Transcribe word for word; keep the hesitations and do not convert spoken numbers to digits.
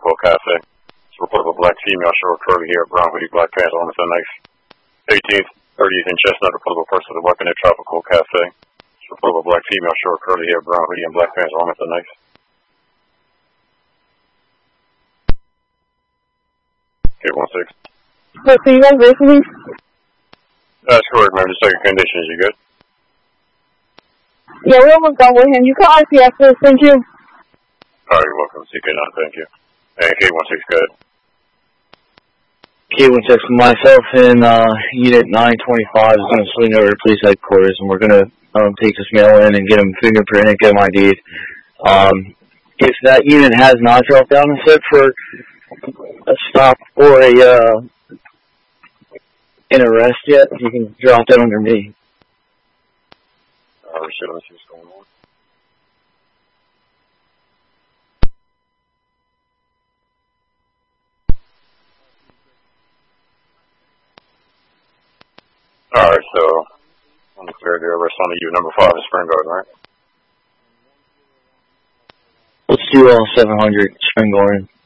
Tropical Cafe. It's a report of a black female short curly hair, brown hoodie, black pants, on the next eighteenth, thirtieth, and Chestnut, report of a person with a weapon at Tropical Cafe. It's a report of a black female short curly hair, brown hoodie, and black pants, on the next. eight one six. So, so you guys wait for me? That's correct, ma'am. Just checking conditions. You good? Yeah, we almost got with him. You call I P S first. Thank you. All right, you're welcome. C K nine, thank you. And K one six, good. K one six, myself and uh, Unit nine twenty-five is going to swing over to police headquarters, and we're going to um, take this mail in and get him fingerprinted, get him I D'd. Um, if that unit has not dropped down a set for a stop or a uh, an arrest yet, you can drop that under me. Uh, shit, let's see what's going on. Alright, so I'm declared the arrest on you. Number five is Spring Garden, right? Let's do all seven hundred Spring Garden.